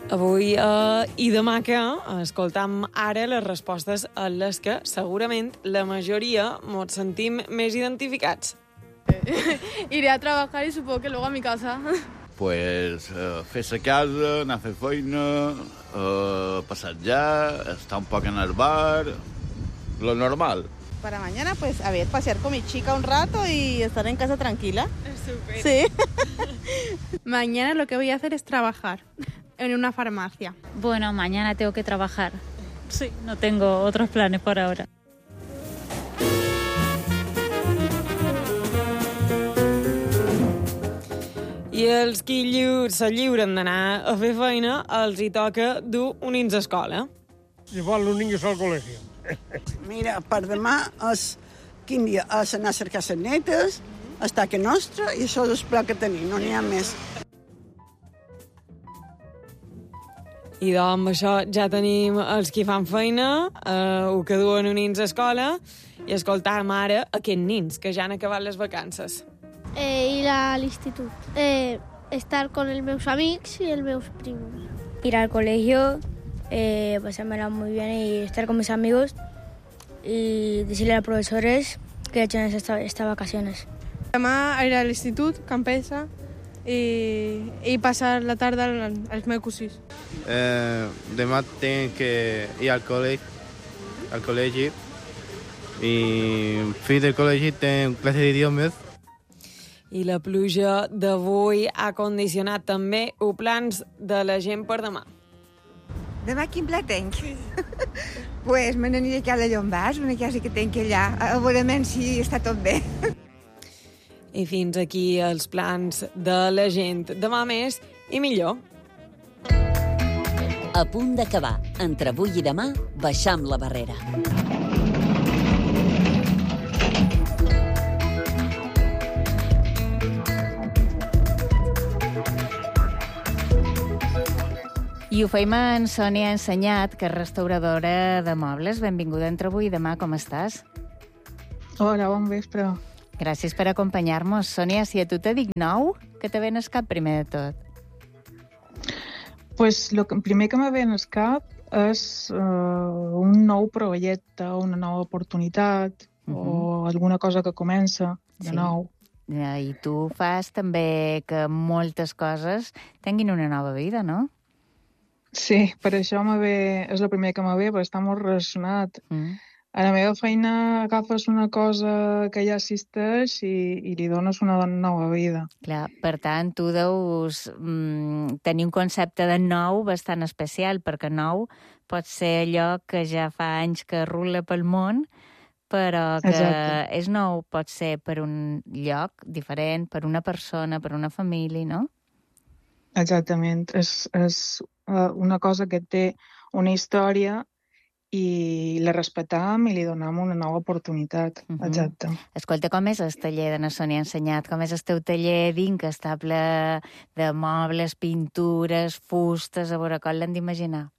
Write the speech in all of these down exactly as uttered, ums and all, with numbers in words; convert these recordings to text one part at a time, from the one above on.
Avui eh, i demà que escoltam ara les respostes a les que segurament la majoria ens sentim més identificats. Iré a trabajar y supongo que luego a mi casa. Pues eh, fer sa casa, anar a fer feina, eh, passejar, estar un poc en el bar, lo normal. Para mañana, pues, a ver, pasear con mi chica un rato y estar en casa tranquila. Súper. Sí. Mañana lo que voy a hacer es trabajar en una farmacia. Bueno, mañana tengo que trabajar. Sí, no tengo otros planes por ahora. I els qui lliu, se lliuren d'anar a fer feina els hi toca dur un nins a escola. Llevar los niños al colegio. Mira, per demà és quin dia? És anar a cercar les netes, estar a casa nostra, i això és el pla que tenim, no n'hi ha més. I doncs amb això ja tenim els qui fan feina, eh, el que duen un nins a escola, i escoltam ara aquests nins que ja han acabat les vacances. Eh, ir al instituto, eh, estar con els meus amics y els meus primos. Ir al colegio, eh, pasármela muy bien y estar con mis amigos y decirle a los profesores que he hecho en estas esta vacaciones. Demà ir a l'institut, campesa, i, i passar la tarda als meus cosins. Eh, demà tinc que ir al col·legi, al col·legi i fins del col·legi tinc classe d'idiomes. I la pluja d'avui ha condicionat també els plans de la gent per demà. Demà quin pla tenc? Pues me n'aniré a la Llombàs, una casa que tenc allà, a veure si està tot bé. I fins aquí els plans de la gent. Demà més i millor. A punt d'acabar. Entre avui i demà, baixam la barrera. I ho feim en Sònia Ensenyat, que és restauradora de mobles. Benvinguda entre avui i demà, com estàs? Hola, bon vespre. Gràcies per acompanyar-nos. Sònia, si a tu te dic nou, què te ve en el cap primer de tot? Pues lo que, primer que me ve en el cap és uh, un nou projecte, una nova oportunitat, uh -huh. o alguna cosa que comença de sí. nou. I tu fas també que moltes coses tinguin una nova vida, no? Sí, per això me ve, és el primer que me ve, perquè està molt relacionat. Mm. A la meva feina agafes una cosa que ja existeix i, i li dones una nova vida. Clar, per tant, tu deus mm, tenir un concepte de nou bastant especial, perquè nou pot ser allò que ja fa anys que rula pel món, però que Exacte. És nou, pot ser per un lloc diferent, per una persona, per una família, no? Exactament. És, és una cosa que té una història i la respetam i li donem una nova oportunitat. Uh -huh. Exacte. Escolta, com és el taller de la Sònia Ensenyat? Com és el teu taller dins, que està ple de mobles, pintures, fustes, a veure com l'hem d'imaginar?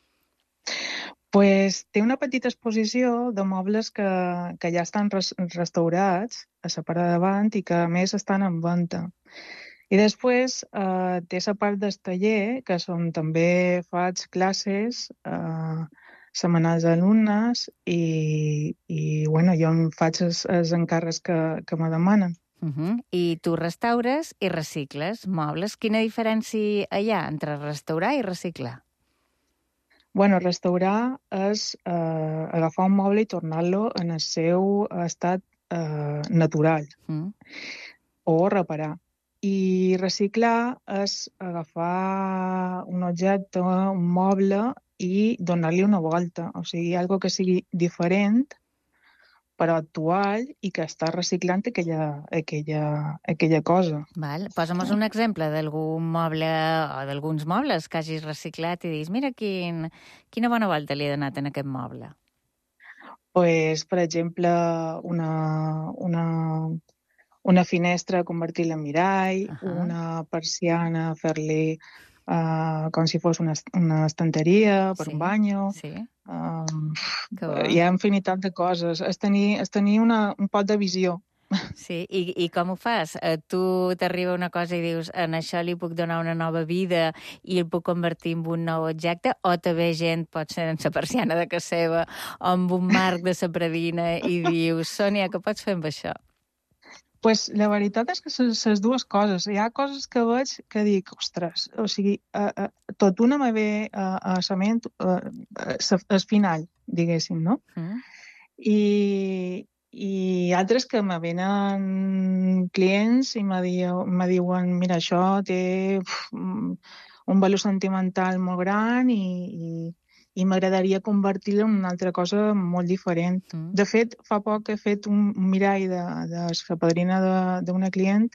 Pues té una petita exposició de mobles que, que ja estan res, restaurats a la part de davant i que a més estan en venda. I després eh, té la part del taller, que on també faig classes eh, setmanals a alumnes i, i bueno, jo em faig els, els encàrrecs que, que me demanen. Uh-huh. I tu restaures i recicles mobles. Quina diferència hi ha entre restaurar i reciclar? Bueno, restaurar és eh, agafar un moble i tornar-lo en el seu estat eh, natural. Uh-huh. O reparar. I reciclar és agafar un objecte, un moble, i donar-li una volta. O sigui, algo que sigui diferent, però actual, i que està reciclant aquella, aquella, aquella cosa. Val. Posa'm un exemple d'algun moble o d'alguns mobles que hagis reciclat i diguis, mira quin, quina bona volta li he donat en aquest moble. Pues, per exemple, una... una Una finestra, convertir-la en mirall, uh-huh. una persiana, fer-li uh, com si fos una, una estanteria per sí, un banyo. Sí. Um, hi ha infinitat de coses. És tenir, és tenir una, un pot de visió Sí, i, i com ho fas? Eh, tu t'arriba una cosa i dius en això li puc donar una nova vida i el puc convertir en un nou objecte, o te ve gent, pot ser en la persiana de casa seva, o amb un marc de la predina i dius, Sònia, què pots fer amb això? Pues la veritat és que les dues coses. Hi ha coses que veig que dic, ostres, o sigui, uh, uh, tot una me ve uh, a la ment uh, el final, diguéssim, no? Mm. I, i altres que me venen clients i me, diu, me diuen, mira, això té uf, un valor sentimental molt gran i, i i m'agradaria convertir-lo en una altra cosa molt diferent. Mm. De fet, fa poc he fet un, un mirall de, de la padrina d'una client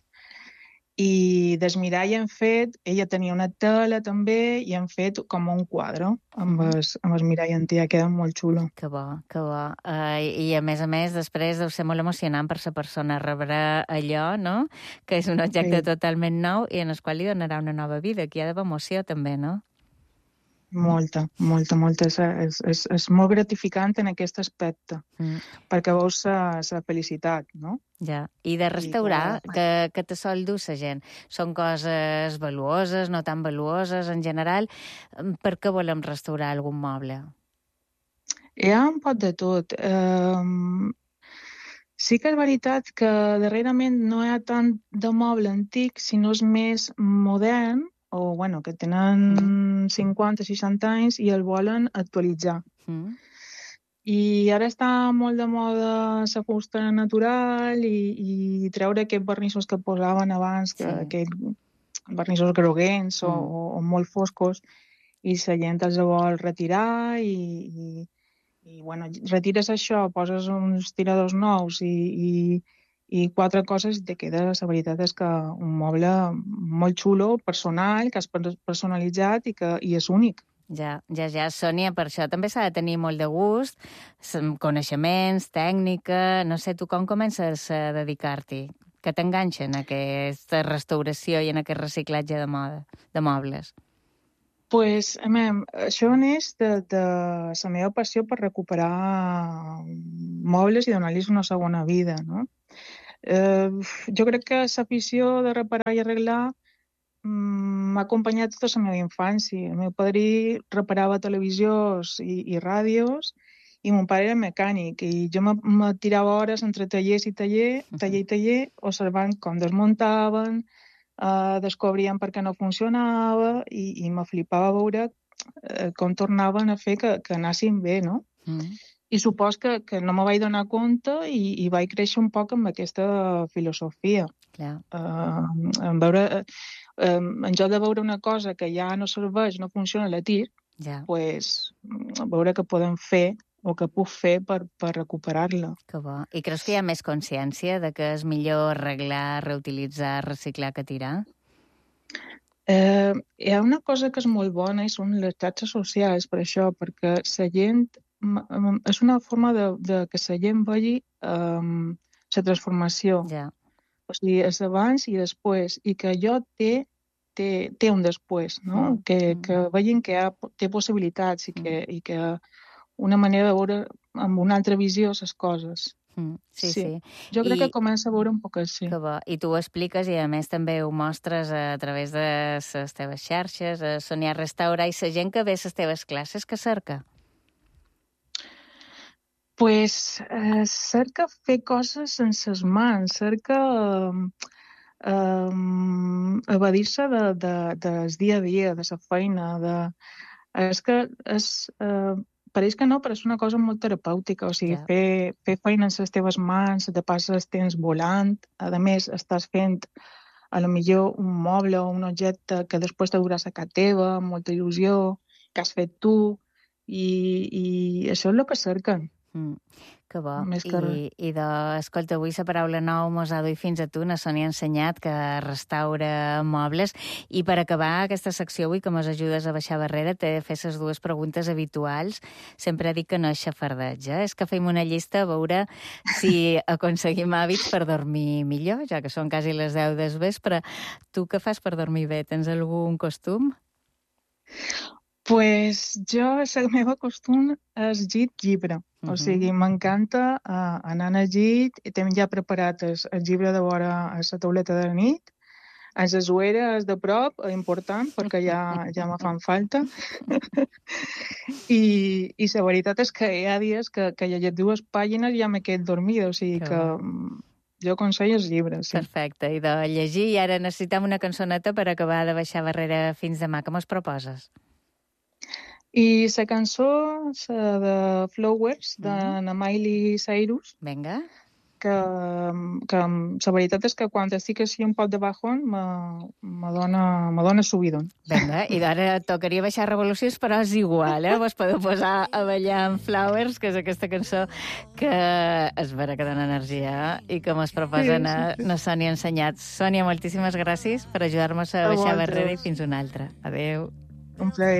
i del mirall hem fet, ella tenia una tela també, i hem fet com un quadre amb, mm. el, amb el mirall antic, queda molt xulo. Que bo, que bo. Uh, I a més a més, després deu ser molt emocionant per la persona rebre allò, no?, que és un objecte sí. totalment nou i en el qual li donarà una nova vida. Aquí hi ha d'haver emoció també, no? Molta, molta, molta. És, és, és, és molt gratificant en aquest aspecte, mm. perquè veus la felicitat, no? Ja. I de restaurar, I que... que, que te sol dur la gent? Són coses valuoses, no tan valuoses, en general? Per què volem restaurar algun moble? Hi ha un poc de tot. Um, sí que és veritat que darrerament no hi ha tant de moble antic, sinó és més modern, o bueno, que tenen mm. cinquanta seixanta anys i el volen actualitzar. Mm. I ara està molt de moda la fusta natural i, i treure aquests vernissos que posaven abans, que, sí. aquests vernissos groguents mm. o, o molt foscos, i la gent els vol retirar i, i, i bueno, retires això, poses uns tiradors nous i, i i quatre coses i te queda, la veritat és que un moble molt xulo, personal, que has personalitzat i que i és únic. Ja, ja, ja, Sònia, per això també s'ha de tenir molt de gust, coneixements, tècnica, no sé, tu com comences a dedicar-t'hi? Que t'enganxen en aquesta restauració i en aquest reciclatge de, moda, de mobles? Pues, mem, això neix de, de la meva passió per recuperar mobles i donar-los una segona vida, no? Eh, jo crec que l'afició de reparar i arreglar m'ha acompanyat tota la meva infància. El meu padrí reparava televisions i, i ràdios i mon pare era mecànic i jo me, me tirava hores entre tallers i taller, taller i taller, observant com desmuntaven, eh, descobrien per què no funcionava i, i me flipava veure eh, com tornaven a fer que, que anessin bé, no? Mm. I supos que, que no me vaig donar compte i, i vaig créixer un poc amb aquesta filosofia. Clar. Uh, en, veure, uh, en lloc de veure una cosa que ja no serveix, no funciona, la tir, ja. Pues, veure què podem fer o què puc fer per, per recuperar-la. Que bo. I creus que hi ha més consciència de que és millor arreglar, reutilitzar, reciclar que tirar? Eh, hi ha una cosa que és molt bona i són les xarxes socials per això, perquè la gent és una forma de, de que la gent vegi um, la transformació. Yeah. O sigui, és abans i després, i que allò té, té, té un després, no? Mm. Que, que vegin que ha, té possibilitats i que, mm. i que una manera de veure amb una altra visió les coses. Mm, sí, sí, sí. Jo crec I, que comença a veure un poc així. Que bo. I tu ho expliques i a més també ho mostres a través de les teves xarxes, a Sonia Restaura, i la gent que ve a les teves classes, que cerca? Pues eh, cerca fer coses sense les mans, cerca eh, eh, evadir-se de, de, del dia a dia, de la feina. De... És que és, eh, pareix que no, però és una cosa molt terapèutica, o sigui, yeah. fer, fer feina en les teves mans, te passes el temps volant, a més estàs fent a lo millor un moble o un objecte que després te durà a casa teva, amb molta il·lusió, que has fet tu, i, i això és el que cerquen. Mm, que bo. I, i de, escolta, avui la paraula nou mos ha duit fins a tu, na Sònia ha ensenyat que restaura mobles, i per acabar aquesta secció avui que mos ajudes a baixar barrera t'he de fer les dues preguntes habituals. Sempre dic que no és xafardeig, eh? És que fem una llista a veure si aconseguim hàbits per dormir millor, ja que són quasi les deu del vespre. Tu què fas per dormir bé? Tens algun costum? Pues jo, el meu costum és llegir llibre. O sigui, m'encanta uh, anar al llit, i tinc ja preparat el, el llibre de vora a la tauleta de la nit, les ueres de prop, és important, perquè ja, ja me fan falta. I, I la veritat és que hi ha dies que, que llegit dues pàgines ja me quedo dormida, o sigui que, que jo aconsello els llibres. Sí. Perfecte, i de llegir, i ara necessitem una cançoneta per acabar de baixar barrera fins demà. Com es proposes? I la cançó, la de Flowers, de mm. Miley Cyrus. Vinga. Que, que la veritat és que quan estic així un poc de bajón me, me, dona, me dona subidon. Vinga, i ara tocaria baixar revolucions, però és igual, eh? Vos podeu posar a ballar amb Flowers, que és aquesta cançó que és vera que dona energia i que mos proposa sí, sí, sí. na Sònia Ensenyat. Sònia, moltíssimes gràcies per ajudar-nos a baixar barrera i fins una altra. Adéu. Un plaer.